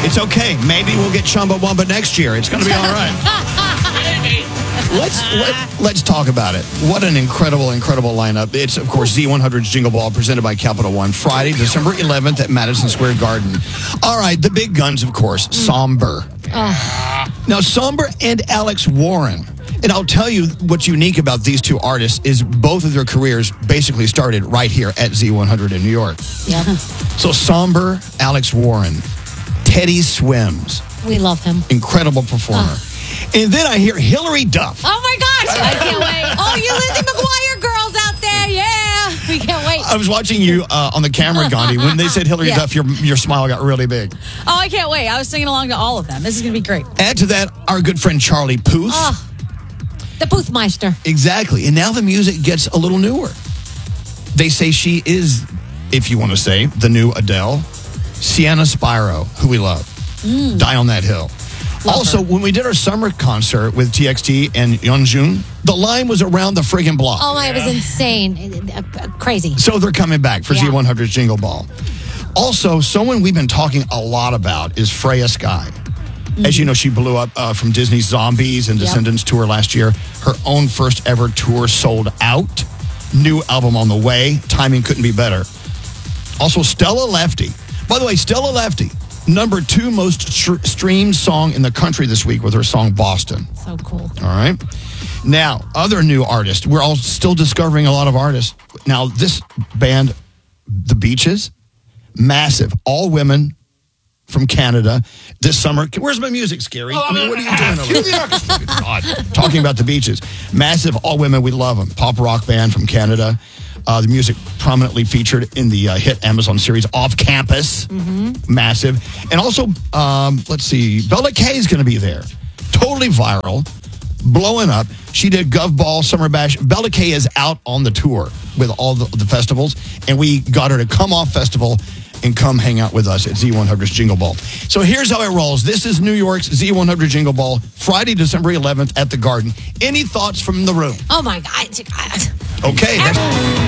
It's okay. Maybe we'll get Chumbawamba next year. It's going to be all right. Let's talk about it. What an incredible lineup. It's, of course, Z100's Jingle Ball presented by Capital One. Friday, December 11th at Madison Square Garden. All right, the big guns, of course. Somber. Now, Somber and Alex Warren. And I'll tell you what's unique about these two artists is both of their careers basically started right here at Z100 in New York. Yep. So Somber, Alex Warren, Teddy Swims. We love him. Incredible performer. And then I hear Hillary Duff. Oh, my gosh. I can't wait. Oh, you Lizzie McGuire girls out there. Yeah. We can't wait. I was watching you on the camera, Gandhi. When they said Hillary Duff, your smile got really big. Oh, I can't wait. I was singing along to all of them. This is going to be great. Add to that our good friend Charlie Puth. The Puthmeister. Exactly. And now the music gets a little newer. They say she is, if you want to say, the new Adele. Sienna Spiro, who we love. Die on That Hill. Also, when we did our summer concert with TXT and Yeonjun, the line was around the friggin' block. Oh, my, it was insane. Crazy. So they're coming back for Z100's Jingle Ball. Also, someone we've been talking a lot about is Freya Sky. As you know, she blew up from Disney's Zombies and Descendants tour last year. Her own first ever tour sold out. New album on the way. Timing couldn't be better. Also, Stella Lefty. By the way, Stella Lefty, number 2 most streamed song in the country this week with her song Boston. So cool. All right. Now, other new artists. We're all still discovering a lot of artists. Now, this band, The Beaches, massive. All women from Canada this summer. Where's my music, Scary? What are you doing over there? God. Talking about The Beaches. Massive, all women. We love them. Pop rock band from Canada. The music prominently featured in the hit Amazon series Off Campus. Massive. And also, let's see, Bella Kay is going to be there. Totally viral. Blowing up. She did Gov Ball, Summer Bash. Bella Kay is out on the tour with all the festivals. And we got her to come off festival and come hang out with us at Z100's Jingle Ball. So here's how it rolls. This is New York's Z100 Jingle Ball, Friday, December 11th at the Garden. Any thoughts from the room? Oh, my God. Okay.